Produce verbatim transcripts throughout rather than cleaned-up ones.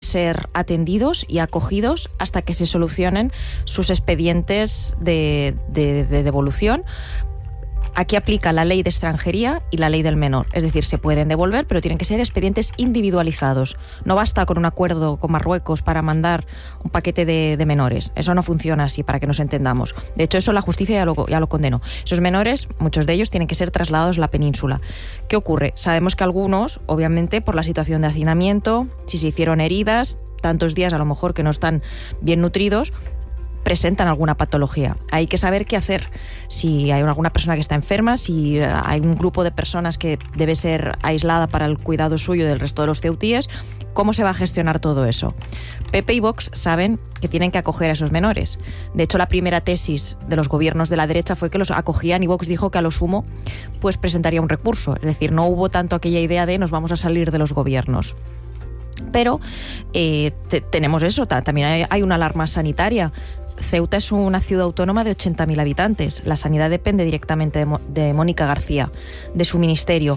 ser atendidos y acogidos hasta que se solucionen sus expedientes de, de, de devolución. Aquí aplica la ley de extranjería y la ley del menor. Es decir, se pueden devolver, pero tienen que ser expedientes individualizados. No basta con un acuerdo con Marruecos para mandar un paquete de, de menores. Eso no funciona así, para que nos entendamos. De hecho, eso la justicia ya lo, ya lo condenó. Esos menores, muchos de ellos, tienen que ser trasladados a la península. ¿Qué ocurre? Sabemos que algunos, obviamente, por la situación de hacinamiento, si se hicieron heridas, tantos días a lo mejor que no están bien nutridos, presentan alguna patología. Hay que saber qué hacer. Si hay alguna persona que está enferma, si hay un grupo de personas que debe ser aislada para el cuidado suyo del resto de los ceutíes, ¿cómo se va a gestionar todo eso? P P y Vox saben que tienen que acoger a esos menores. De hecho, la primera tesis de los gobiernos de la derecha fue que los acogían y Vox dijo que a lo sumo pues presentaría un recurso. Es decir, no hubo tanto aquella idea de nos vamos a salir de los gobiernos. Pero eh, te, tenemos eso, también hay, hay una alarma sanitaria. Ceuta es una ciudad autónoma de ochenta mil habitantes. La sanidad depende directamente de, Mo- de Mónica García, de su ministerio.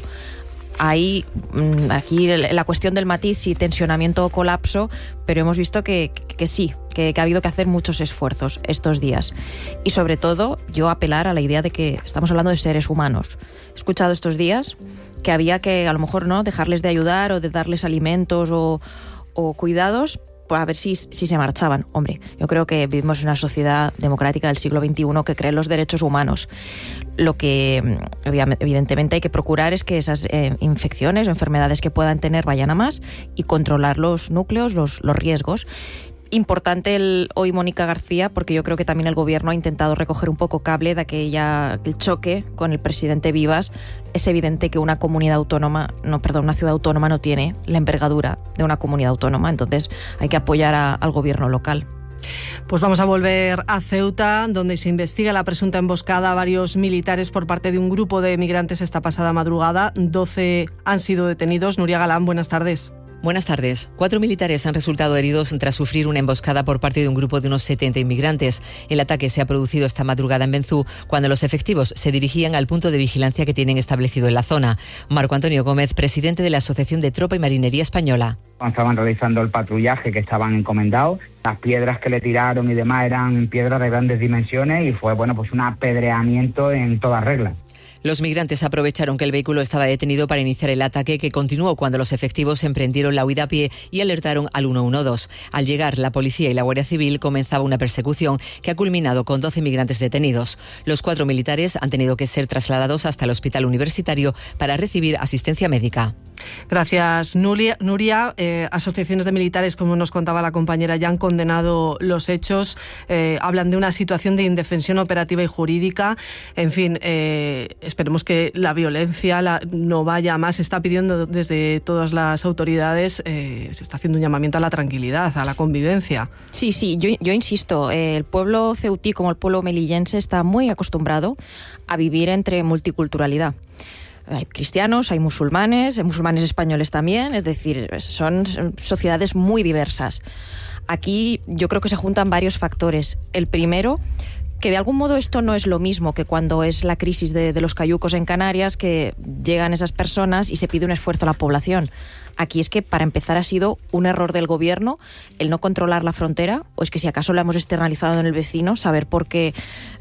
Hay aquí la cuestión del matiz, si tensionamiento o colapso, pero hemos visto que, que, que sí, que, que ha habido que hacer muchos esfuerzos estos días. Y sobre todo, yo apelar a la idea de que estamos hablando de seres humanos. He escuchado estos días que había que, a lo mejor, no dejarles de ayudar o de darles alimentos o, o cuidados, a ver si, si se marchaban. Hombre, yo creo que vivimos en una sociedad democrática del siglo veintiuno que cree en los derechos humanos. Lo que evidentemente hay que procurar es que esas eh, infecciones o enfermedades que puedan tener vayan a más y controlar los núcleos, los, los riesgos. Importante el, hoy Mónica García, porque yo creo que también el gobierno ha intentado recoger un poco cable de aquella, el choque con el presidente Vivas. Es evidente que una comunidad autónoma, no, perdón, una ciudad autónoma no tiene la envergadura de una comunidad autónoma, entonces hay que apoyar a, al gobierno local. Pues vamos a volver a Ceuta, donde se investiga la presunta emboscada a varios militares por parte de un grupo de migrantes esta pasada madrugada. doce han sido detenidos. Nuria Galán, buenas tardes. Buenas tardes. Cuatro militares han resultado heridos tras sufrir una emboscada por parte de un grupo de unos setenta inmigrantes. El ataque se ha producido esta madrugada en Benzú, cuando los efectivos se dirigían al punto de vigilancia que tienen establecido en la zona. Marco Antonio Gómez, presidente de la Asociación de Tropa y Marinería Española. Estaban realizando el patrullaje que estaban encomendados. Las piedras que le tiraron y demás eran piedras de grandes dimensiones y fue, bueno, pues un apedreamiento en toda regla. Los migrantes aprovecharon que el vehículo estaba detenido para iniciar el ataque, que continuó cuando los efectivos emprendieron la huida a pie y alertaron al uno uno dos. Al llegar, la policía y la Guardia Civil comenzaba una persecución que ha culminado con doce migrantes detenidos. Los cuatro militares han tenido que ser trasladados hasta el hospital universitario para recibir asistencia médica. Gracias, Nuria. Nuria eh, asociaciones de militares, como nos contaba la compañera, ya han condenado los hechos. Eh, hablan de una situación de indefensión operativa y jurídica. En fin, eh, esperemos que la violencia la, no vaya más. Se está pidiendo desde todas las autoridades, eh, se está haciendo un llamamiento a la tranquilidad, a la convivencia. Sí, sí, yo, yo insisto, eh, el pueblo ceutí como el pueblo melillense está muy acostumbrado a vivir entre multiculturalidad. Hay cristianos, hay musulmanes, hay musulmanes españoles también, es decir, son sociedades muy diversas. Aquí yo creo que se juntan varios factores. El primero, que de algún modo esto no es lo mismo que cuando es la crisis de, de los cayucos en Canarias, que llegan esas personas y se pide un esfuerzo a la población. Aquí es que, para empezar, ha sido un error del gobierno el no controlar la frontera, o es que si acaso la hemos externalizado en el vecino, saber por qué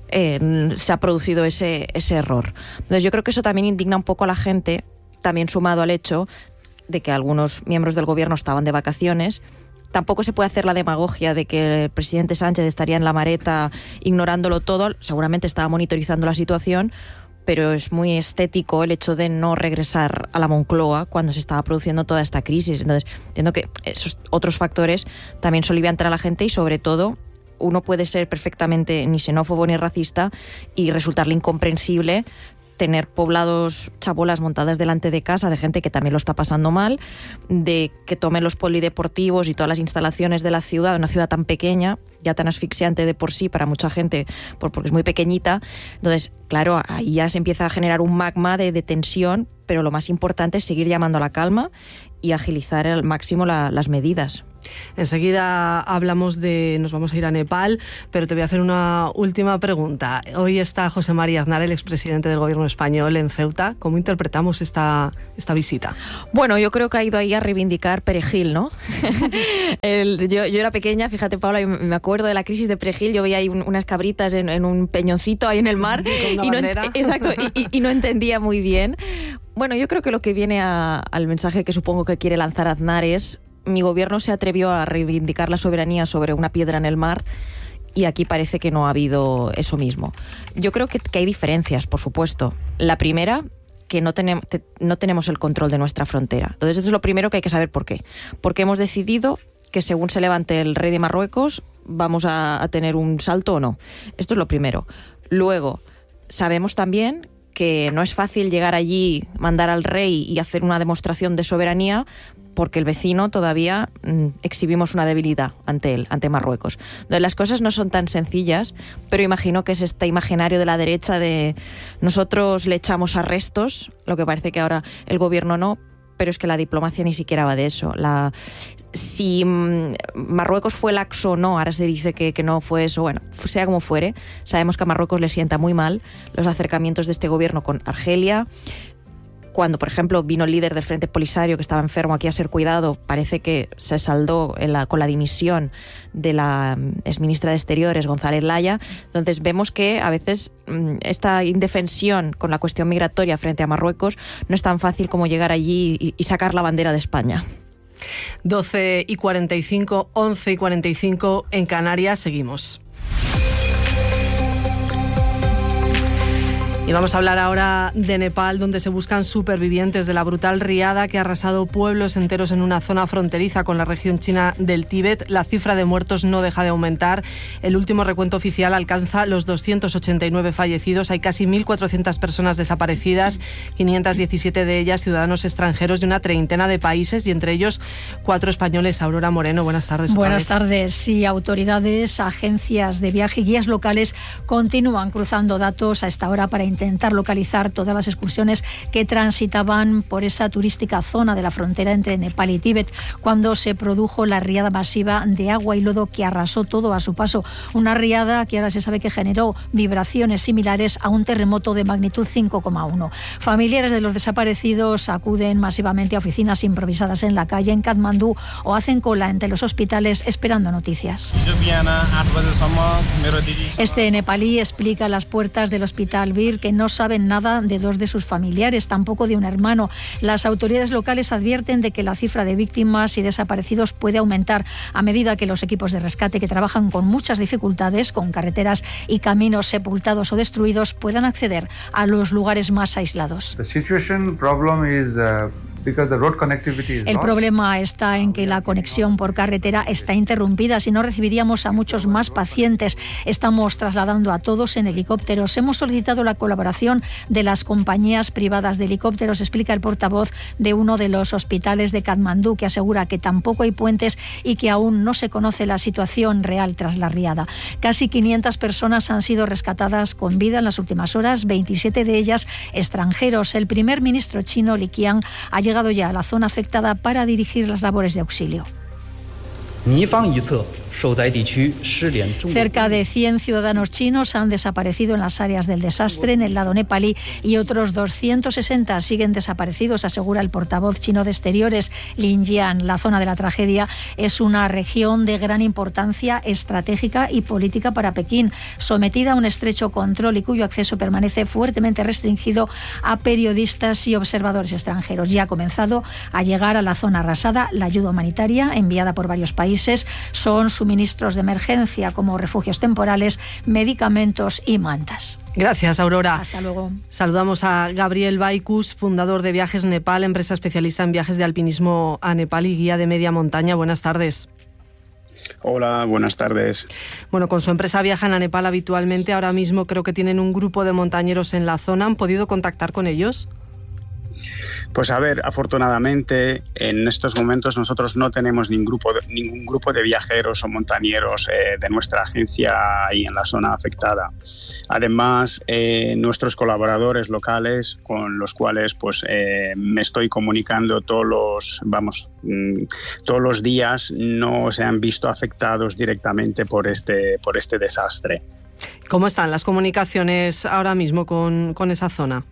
eh, se ha producido ese, ese error. Entonces yo creo que eso también indigna un poco a la gente, también sumado al hecho de que algunos miembros del gobierno estaban de vacaciones. Tampoco se puede hacer la demagogia de que el presidente Sánchez estaría en la mareta ignorándolo todo. Seguramente estaba monitorizando la situación, pero es muy estético el hecho de no regresar a la Moncloa cuando se estaba produciendo toda esta crisis. Entonces, entiendo que esos otros factores también soliviantan a la gente y, sobre todo, uno puede ser perfectamente ni xenófobo ni racista y resultarle incomprensible tener poblados, chabolas montadas delante de casa de gente que también lo está pasando mal, de que tomen los polideportivos y todas las instalaciones de la ciudad, una ciudad tan pequeña, ya tan asfixiante de por sí para mucha gente, porque es muy pequeñita. Entonces, claro, ahí ya se empieza a generar un magma de, de tensión, pero lo más importante es seguir llamando a la calma y agilizar al máximo la, las medidas. Enseguida hablamos de, nos vamos a ir a Nepal, pero te voy a hacer una última pregunta. Hoy está José María Aznar, el expresidente del gobierno español, en Ceuta. ¿Cómo interpretamos esta, esta visita? Bueno, yo creo que ha ido ahí a reivindicar Perejil, ¿no? el, yo, yo era pequeña, fíjate, Paula, y me acuerdo de la crisis de Perejil. Yo veía ahí un, unas cabritas en, en un peñoncito ahí en el mar y, no, exacto, y, y, y no entendía muy bien. Bueno, yo creo que lo que viene a, al mensaje que supongo que quiere lanzar Aznar es: mi gobierno se atrevió a reivindicar la soberanía sobre una piedra en el mar y aquí parece que no ha habido eso mismo. Yo creo que, que hay diferencias, por supuesto. La primera, que no, tenem, te, no tenemos el control de nuestra frontera. Entonces, esto es lo primero que hay que saber por qué. Porque hemos decidido que según se levante el rey de Marruecos vamos a, a tener un salto o no. Esto es lo primero. Luego, sabemos también que no es fácil llegar allí, mandar al rey y hacer una demostración de soberanía, porque el vecino todavía mmm, exhibimos una debilidad ante él, ante Marruecos. Entonces, las cosas no son tan sencillas, pero imagino que es este imaginario de la derecha de nosotros le echamos arrestos, lo que parece que ahora el gobierno no, pero es que la diplomacia ni siquiera va de eso. La, si mmm, Marruecos fue laxo o no, ahora se dice que, que no fue eso, bueno, sea como fuere, sabemos que a Marruecos le sienta muy mal los acercamientos de este gobierno con Argelia. Cuando, por ejemplo, vino el líder del Frente Polisario, que estaba enfermo, aquí a ser cuidado, parece que se saldó en la, con la dimisión de la exministra de Exteriores, González Laya. Entonces vemos que a veces mmm, esta indefensión con la cuestión migratoria frente a Marruecos no es tan fácil como llegar allí y, y sacar la bandera de España. doce y cuarenta y cinco, once y cuarenta y cinco en Canarias, seguimos. Y vamos a hablar ahora de Nepal, donde se buscan supervivientes de la brutal riada que ha arrasado pueblos enteros en una zona fronteriza con la región china del Tíbet. La cifra de muertos no deja de aumentar. El último recuento oficial alcanza los doscientos ochenta y nueve fallecidos. Hay casi mil cuatrocientas personas desaparecidas, quinientos diecisiete de ellas ciudadanos extranjeros de una treintena de países y entre ellos cuatro españoles. Aurora Moreno, buenas tardes. Buenas tardes. Sí, autoridades, agencias de viaje y guías locales continúan cruzando datos a esta hora para intentar localizar todas las excursiones que transitaban por esa turística zona de la frontera entre Nepal y Tíbet cuando se produjo la riada masiva de agua y lodo que arrasó todo a su paso. Una riada que ahora se sabe que generó vibraciones similares a un terremoto de magnitud cinco coma uno. Familiares de los desaparecidos acuden masivamente a oficinas improvisadas en la calle en Katmandú o hacen cola entre los hospitales esperando noticias. Este nepalí explica a las puertas del hospital Bir que no saben nada de dos de sus familiares, tampoco de un hermano. Las autoridades locales advierten de que la cifra de víctimas y desaparecidos puede aumentar a medida que los equipos de rescate, que trabajan con muchas dificultades, con carreteras y caminos sepultados o destruidos, puedan acceder a los lugares más aislados. The situation problem is, uh... El problema está en que la conexión por carretera está interrumpida. Si no, recibiríamos a muchos más pacientes. Estamos trasladando a todos en helicópteros. Hemos solicitado la colaboración de las compañías privadas de helicópteros, explica el portavoz de uno de los hospitales de Katmandú, que asegura que tampoco hay puentes y que aún no se conoce la situación real tras la riada. Casi quinientas personas han sido rescatadas con vida en las últimas horas, veintisiete de ellas extranjeros. El primer ministro chino, Li Qiang, ha llegado llegado ya a la zona afectada para dirigir las labores de auxilio. Cerca de cien ciudadanos chinos han desaparecido en las áreas del desastre en el lado nepalí y otros doscientos sesenta siguen desaparecidos, asegura el portavoz chino de Exteriores, Lin Jian. La zona de la tragedia es una región de gran importancia estratégica y política para Pekín, sometida a un estrecho control y cuyo acceso permanece fuertemente restringido a periodistas y observadores extranjeros. Ya ha comenzado a llegar a la zona arrasada la ayuda humanitaria enviada por varios países. Son suministros de emergencia como refugios temporales, medicamentos y mantas. Gracias, Aurora. Hasta luego. Saludamos a Gabriel Baikus, fundador de Viajes Nepal, empresa especialista en viajes de alpinismo a Nepal y guía de media montaña. Buenas tardes. Hola, buenas tardes. Bueno, con su empresa viajan a Nepal habitualmente. Ahora mismo creo que tienen un grupo de montañeros en la zona. ¿Han podido contactar con ellos? Pues a ver, afortunadamente en estos momentos nosotros no tenemos ningún grupo de, ningún grupo de viajeros o montañeros eh, de nuestra agencia ahí en la zona afectada. Además, eh, nuestros colaboradores locales con los cuales pues eh, me estoy comunicando todos los, vamos, mmm, todos los días no se han visto afectados directamente por este, por este desastre. ¿Cómo están las comunicaciones ahora mismo con, con esa zona?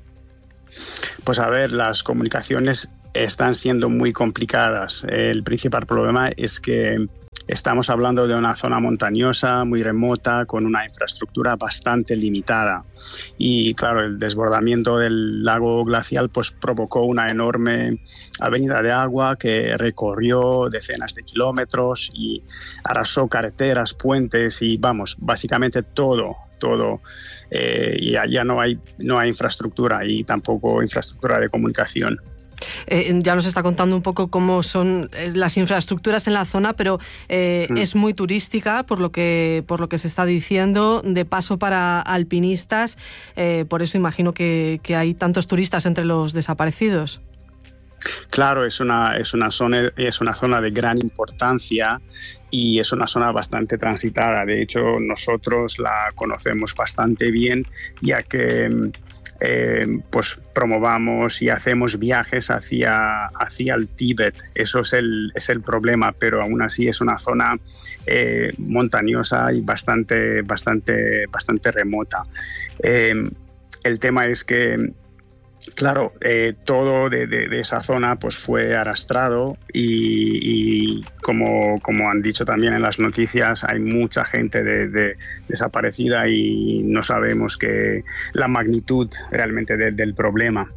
Pues a ver, las comunicaciones están siendo muy complicadas. El principal problema es que estamos hablando de una zona montañosa, muy remota, con una infraestructura bastante limitada. Y claro, el desbordamiento del lago glacial pues provocó una enorme avenida de agua que recorrió decenas de kilómetros y arrasó carreteras, puentes y, vamos, básicamente todo. todo eh, y ya no hay, no hay infraestructura y tampoco infraestructura de comunicación. Eh, ya nos está contando un poco cómo son las infraestructuras en la zona, pero eh, mm. es muy turística, por lo que por lo que se está diciendo, de paso para alpinistas. Eh, por eso imagino que, que hay tantos turistas entre los desaparecidos. Claro, es una, es una zona, es una zona de gran importancia y es una zona bastante transitada. De hecho, nosotros la conocemos bastante bien, ya que eh, pues promovamos y hacemos viajes hacia, hacia el Tíbet. Eso es el, es el problema, pero aún así es una zona eh, montañosa y bastante, bastante, bastante remota. Eh, el tema es que Claro, eh, todo de, de, de esa zona pues fue arrastrado y, y como, como han dicho también en las noticias, hay mucha gente de, de desaparecida y no sabemos que la magnitud realmente de, del problema.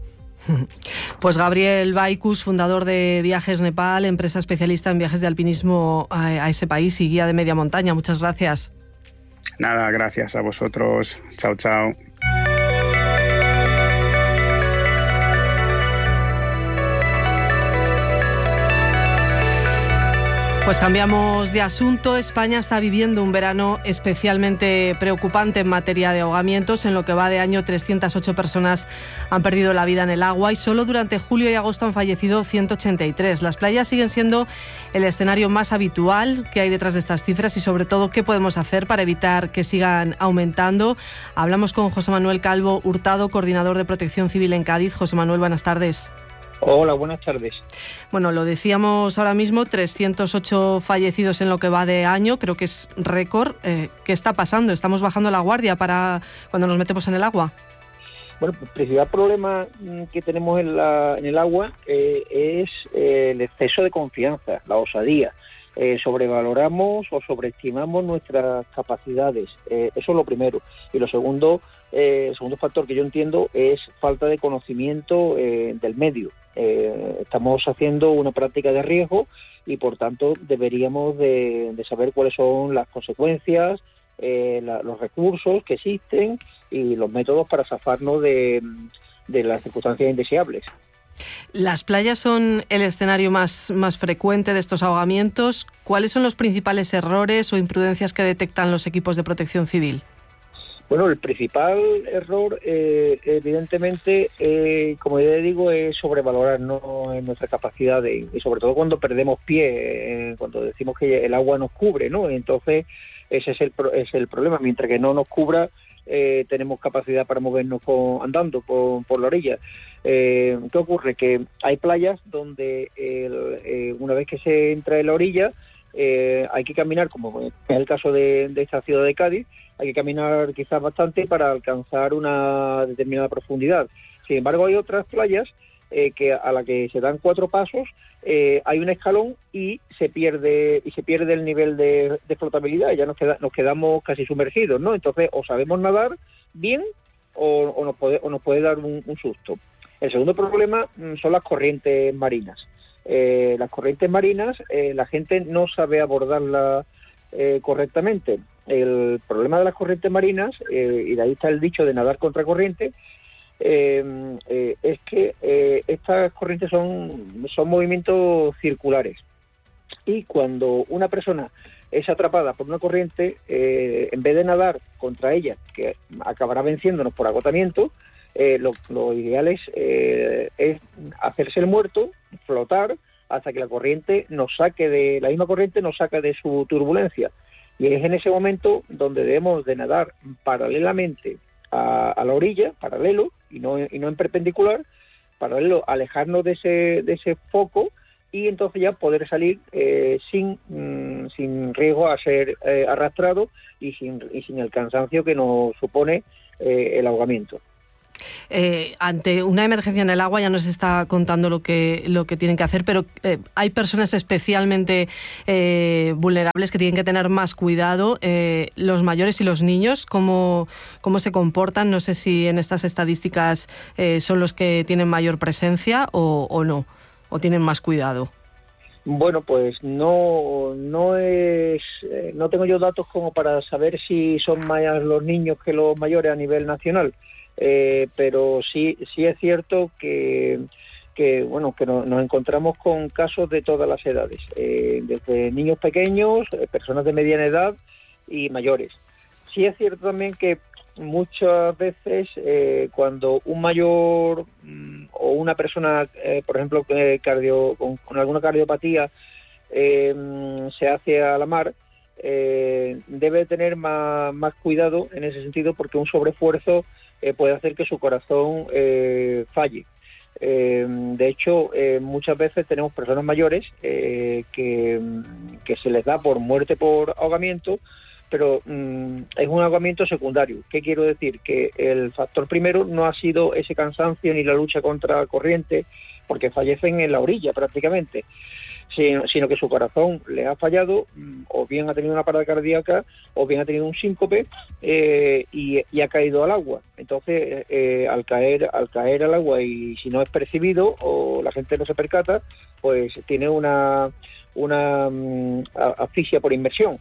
Pues Gabriel Baikus, fundador de Viajes Nepal, empresa especialista en viajes de alpinismo a, a ese país y guía de media montaña. Muchas gracias. Nada, gracias a vosotros. Chao, chao. Pues cambiamos de asunto. España está viviendo un verano especialmente preocupante en materia de ahogamientos. En lo que va de año, trescientas ocho personas han perdido la vida en el agua y solo durante julio y agosto han fallecido ciento ochenta y tres. Las playas siguen siendo el escenario más habitual que hay detrás de estas cifras y, sobre todo, qué podemos hacer para evitar que sigan aumentando. Hablamos con José Manuel Calvo Hurtado, coordinador de Protección Civil en Cádiz. José Manuel, buenas tardes. Hola, buenas tardes. Bueno, lo decíamos ahora mismo, trescientos ocho fallecidos en lo que va de año, creo que es récord. Eh, ¿Qué está pasando? ¿Estamos bajando la guardia para cuando nos metemos en el agua? Bueno, el principal problema que tenemos en, la, en el agua eh, es eh, el exceso de confianza, la osadía. Eh, sobrevaloramos o sobreestimamos nuestras capacidades. Eh, eso es lo primero. Y lo segundo, eh, el segundo factor que yo entiendo es falta de conocimiento eh, del medio. Eh, estamos haciendo una práctica de riesgo y, por tanto, deberíamos de, de saber cuáles son las consecuencias, eh, la, los recursos que existen y los métodos para zafarnos de, de las circunstancias indeseables. Las playas son el escenario más, más frecuente de estos ahogamientos. ¿Cuáles son los principales errores o imprudencias que detectan los equipos de protección civil? Bueno, el principal error, eh, evidentemente, eh, como ya digo, es sobrevalorarnos en nuestra capacidad de, y sobre todo cuando perdemos pie, eh, cuando decimos que el agua nos cubre, ¿no? Entonces, ese es el, es el problema. Mientras que no nos cubra, Eh, tenemos capacidad para movernos con, andando por, por la orilla. Eh, ¿Qué ocurre? Que hay playas donde el, eh, una vez que se entra en la orilla eh, hay que caminar, como es el caso de, de esta ciudad de Cádiz, hay que caminar quizás bastante para alcanzar una determinada profundidad. Sin embargo, hay otras playas eh, que a la que se dan cuatro pasos eh, hay un escalón y se pierde y se pierde el nivel de, de flotabilidad y ya nos, queda, nos quedamos casi sumergidos, ¿no? Entonces, o sabemos nadar bien o, o, nos, puede, o nos puede dar un, un susto. El segundo problema son las corrientes marinas. Eh, las corrientes marinas, eh, la gente no sabe abordarlas eh, correctamente. El problema de las corrientes marinas, eh, y de ahí está el dicho de nadar contra corriente, Eh, eh, es que eh, estas corrientes son, son movimientos circulares y cuando una persona es atrapada por una corriente, eh, en vez de nadar contra ella, que acabará venciéndonos por agotamiento, eh, lo, lo ideal es, eh, es hacerse el muerto, flotar, hasta que la corriente nos saque de, la misma corriente nos saca de su turbulencia. Y es en ese momento donde debemos de nadar paralelamente a, a la orilla, paralelo, y no, y no en perpendicular, paralelo, alejarnos de ese, de ese foco, y entonces ya poder salir eh, sin, mm, sin riesgo a ser eh, arrastrado y sin, y sin el cansancio que nos supone eh, el ahogamiento. Eh, ante una emergencia en el agua, ya nos está contando lo que, lo que tienen que hacer, pero eh, hay personas especialmente eh, vulnerables que tienen que tener más cuidado, eh, los mayores y los niños, ¿cómo, cómo se comportan? No sé si en estas estadísticas eh, son los que tienen mayor presencia o, o no, o tienen más cuidado. Bueno, pues no no es eh, no tengo yo datos como para saber si son más los niños que los mayores a nivel nacional. Eh, pero sí sí es cierto que, que bueno que no, nos encontramos con casos de todas las edades, eh, desde niños pequeños, eh, personas de mediana edad y mayores. Sí es cierto también que muchas veces eh, cuando un mayor mm, o una persona, eh, por ejemplo, eh, cardio, con, con alguna cardiopatía eh, se hace a la mar, eh, debe tener más, más cuidado en ese sentido, porque un sobreesfuerzo Eh, puede hacer que su corazón eh, falle. Eh, de hecho, eh, muchas veces tenemos personas mayores eh, que, que se les da por muerte por ahogamiento, pero mm, es un ahogamiento secundario. ¿Qué quiero decir? Que el factor primero no ha sido ese cansancio ni la lucha contra la corriente, porque fallecen en la orilla prácticamente, sino, sino que su corazón le ha fallado, o bien ha tenido una parada cardíaca, o bien ha tenido un síncope eh, y, y ha caído al agua. Entonces, eh, al caer al caer al agua, y si no es percibido o la gente no se percata, pues tiene una, una um, asfixia por inmersión.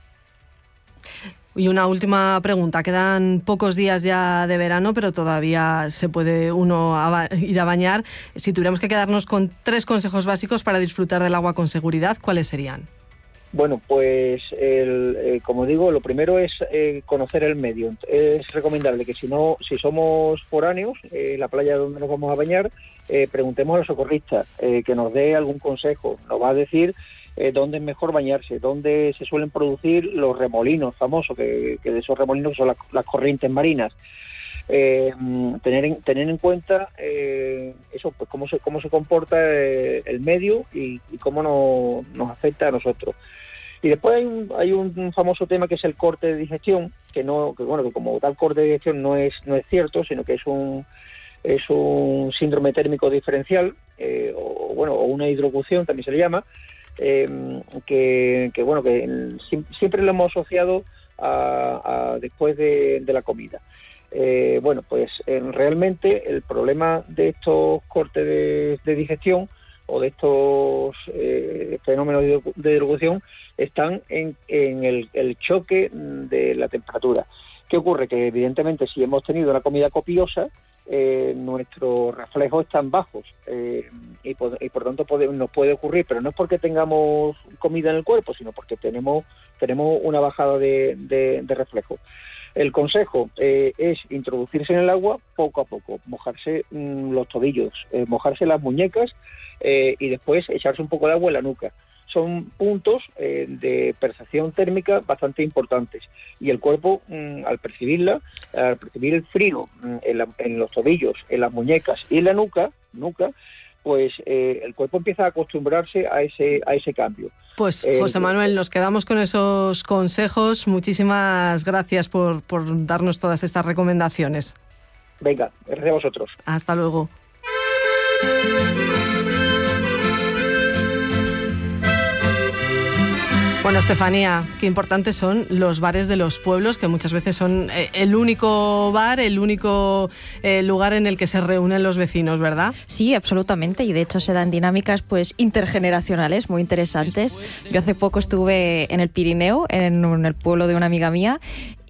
Y una última pregunta. Quedan pocos días ya de verano, pero todavía se puede uno a ir a bañar. Si tuviéramos que quedarnos con tres consejos básicos para disfrutar del agua con seguridad, ¿cuáles serían? Bueno, pues el, eh, como digo, lo primero es eh, conocer el medio. Es recomendable que si no, si somos foráneos, eh, la playa donde nos vamos a bañar, eh, preguntemos a los socorristas eh, que nos dé algún consejo. Nos va a decir eh, dónde es mejor bañarse, dónde se suelen producir los remolinos famosos, que, que de esos remolinos son las, las corrientes marinas. Eh, tener en, tener en cuenta eh, eso, pues cómo se cómo se comporta eh, el medio y, y cómo no, nos afecta a nosotros. Y después hay un, hay un famoso tema que es el corte de digestión, que no que bueno que como tal corte de digestión no es no es cierto, sino que es un es un síndrome térmico diferencial, eh, o bueno o una hidrocución también se le llama, eh, que, que bueno que el, siempre lo hemos asociado a, a después de, de la comida. Eh, bueno, pues eh, realmente el problema de estos cortes de, de digestión o de estos eh, fenómenos de, de hidrocución están en, en el, el choque de la temperatura. ¿Qué ocurre? Que evidentemente si hemos tenido una comida copiosa, eh, nuestros reflejos están bajos eh, y, por, y por tanto puede, nos puede ocurrir, pero no es porque tengamos comida en el cuerpo, sino porque tenemos, tenemos una bajada de, de, de reflejos. El consejo eh, es introducirse en el agua poco a poco, mojarse mmm, los tobillos, eh, mojarse las muñecas eh, y después echarse un poco de agua en la nuca. Son puntos eh, de percepción térmica bastante importantes, y el cuerpo mmm, al percibirla, al percibir el frío mmm, en, la, en los tobillos, en las muñecas y en la nuca, nuca pues eh, el cuerpo empieza a acostumbrarse a ese a ese cambio. Pues José Manuel, nos quedamos con esos consejos. Muchísimas gracias por, por darnos todas estas recomendaciones. Venga, gracias a vosotros. Hasta luego. Bueno, Estefanía, qué importantes son los bares de los pueblos, que muchas veces son eh, el único bar, el único eh, lugar en el que se reúnen los vecinos, ¿verdad? Sí, absolutamente, y de hecho se dan dinámicas pues intergeneracionales muy interesantes. Yo hace poco estuve en el Pirineo, en, en el pueblo de una amiga mía,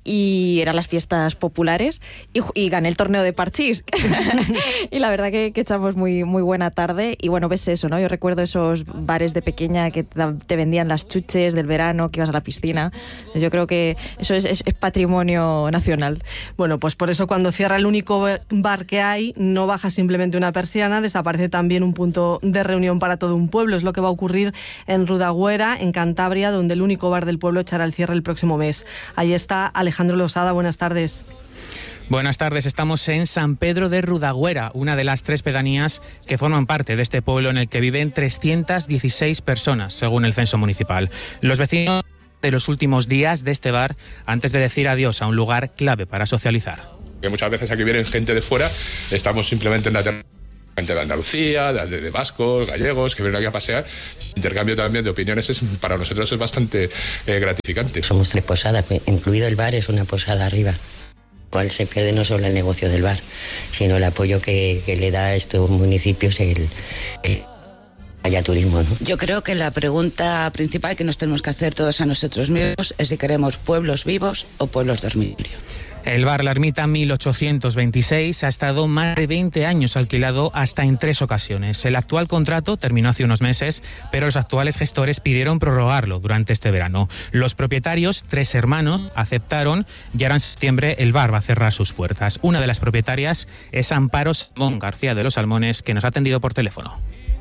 y eran las fiestas populares y, y gané el torneo de parchís. Y la verdad que, que echamos muy, muy buena tarde y bueno, ves eso, ¿no? Yo recuerdo esos bares de pequeña que te vendían las chuches del verano, que ibas a la piscina. Yo creo que eso es, es, es patrimonio nacional. Bueno, pues por eso cuando cierra el único bar que hay, no baja simplemente una persiana, desaparece también un punto de reunión para todo un pueblo. Es lo que va a ocurrir en Rudagüera, en Cantabria, donde el único bar del pueblo echará el cierre el próximo mes. Ahí está Alejandro Losada, buenas tardes. Buenas tardes, estamos en San Pedro de Rudagüera, una de las tres pedanías que forman parte de este pueblo en el que viven trescientas dieciséis personas, según el censo municipal. Los vecinos de los últimos días de este bar antes de decir adiós a un lugar clave para socializar. Que muchas veces aquí vienen gente de fuera, estamos simplemente en la terraza. Gente de Andalucía, de, de vascos, gallegos, que vienen aquí a pasear. Intercambio también de opiniones es, para nosotros es bastante eh, gratificante. Somos tres posadas, incluido el bar, es una posada arriba. Cual se pierde no solo el negocio del bar, sino el apoyo que, que le da a estos municipios el, el haya turismo, ¿no? Yo creo que la pregunta principal que nos tenemos que hacer todos a nosotros mismos es si queremos pueblos vivos o pueblos dormitorio. El bar La Ermita mil ochocientos veintiséis ha estado más de veinte años alquilado hasta en tres ocasiones. El actual contrato terminó hace unos meses, pero los actuales gestores pidieron prorrogarlo durante este verano. Los propietarios, tres hermanos, aceptaron y ahora en septiembre el bar va a cerrar sus puertas. Una de las propietarias es Amparo Simón García de los Salmones, que nos ha atendido por teléfono.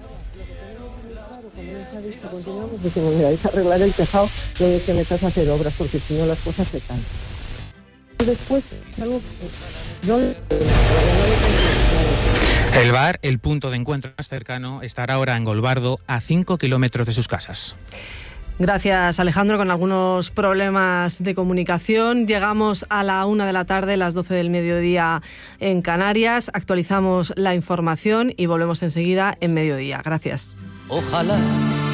Decimos, mira, vais a arreglar el tejado, luego te metas a hacer obras, porque si no las cosas se caen. Después, algo que no... El bar, el punto de encuentro más cercano, estará ahora en Golbardo, a cinco kilómetros de sus casas. Gracias, Alejandro. Con algunos problemas de comunicación, llegamos a la una de la tarde, las doce del mediodía en Canarias. Actualizamos la información y volvemos enseguida en mediodía. Gracias. Ojalá